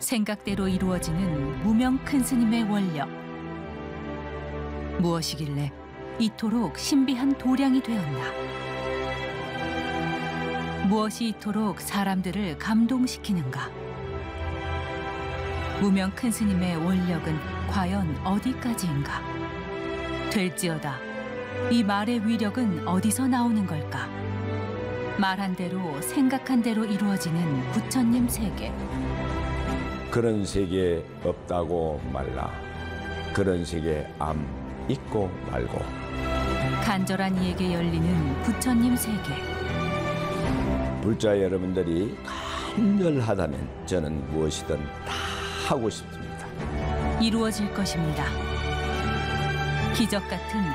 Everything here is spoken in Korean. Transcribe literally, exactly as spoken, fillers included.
생각대로 이루어지는 무명 큰 스님의 원력. 무엇이길래 이토록 신비한 도량이 되었나? 무엇이 이토록 사람들을 감동시키는가? 무명 큰 스님의 원력은 과연 어디까지인가? 될지어다. 이 말의 위력은 어디서 나오는 걸까? 말한 대로 생각한 대로 이루어지는 부처님 세계. 그런 세계 없다고 말라. 그런 세계 암 있고 말고. 간절한 이에게 열리는 부처님 세계. 불자 여러분들이 간절하다면 저는 무엇이든 다 하고 싶습니다. 이루어질 것입니다. 기적 같은